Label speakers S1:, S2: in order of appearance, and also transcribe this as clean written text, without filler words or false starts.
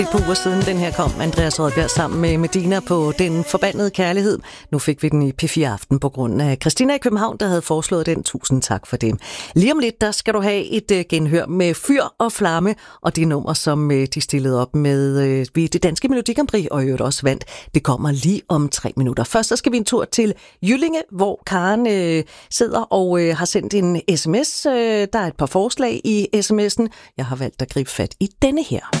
S1: Et par uger siden den her kom Andreas Rødbjerg sammen med Medina på Den Forbandede Kærlighed. Nu fik vi den i P4 Aften på grund af Christina i København, der havde foreslået den. Tusind tak for det. Lige om lidt, der skal du have et genhør med Fyr og Flamme, og de numre, som de stillede op med ved det danske Melodi Grand Prix, og i øvrigt også vandt. Det kommer lige om 3 minutter. Først så skal vi en tur til Jyllinge, hvor Karen sidder og har sendt en sms. Der er et par forslag i sms'en. Jeg har valgt at gribe fat i denne her.